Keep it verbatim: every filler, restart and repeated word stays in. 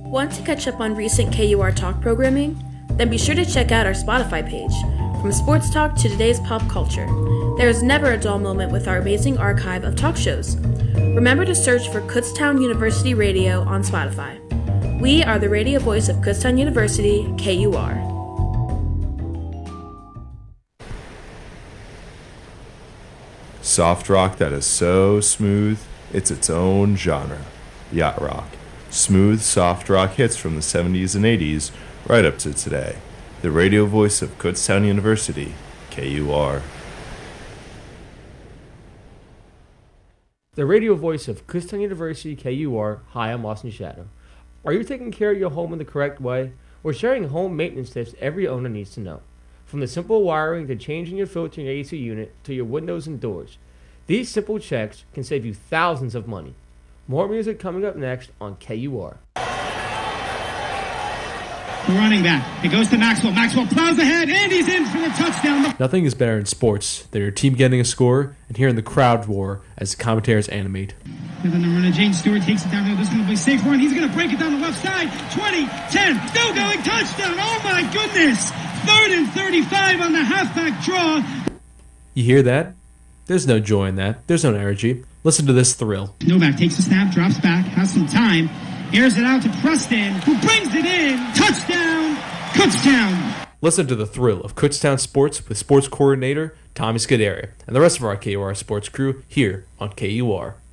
Want to catch up on recent K U R Talk programming? Then be sure to check out our Spotify page. From sports talk to today's pop culture, there is never a dull moment with our amazing archive of talk shows. Remember to search for Kutztown University Radio on Spotify. We are the radio voice of Kutztown University, K U R. Soft rock that is so smooth, it's its own genre. Yacht rock. Smooth, soft rock hits from the seventies and eighties, right up to today. The radio voice of Kutztown University, K U R. The radio voice of Kutztown University, K U R. Hi, I'm Austin Shadow. Are you taking care of your home in the correct way? We're sharing home maintenance tips every owner needs to know. From the simple wiring to changing your filter in your A C unit to your windows and doors. These simple checks can save you thousands of money. More music coming up next on K U R. The running back. It goes to Maxwell. Maxwell plows ahead, and he's in for the touchdown. Nothing is better in sports than your team getting a score and hearing the crowd roar as the commentators animate. And then the runner, James Stewart, takes it down there. This is going to be safe run. He's going to break it down the left side. twenty, ten, still going, touchdown. Oh, my goodness. Third and thirty-five on the halfback draw. You hear that? There's no joy in that. There's no energy. Listen to this thrill. Novak takes a snap, drops back, has some time, airs it out to Preston, who brings it in. Touchdown, Kutztown. Listen to the thrill of Kutztown Sports with sports coordinator Tommy Scuderi and the rest of our K U R sports crew here on K U R.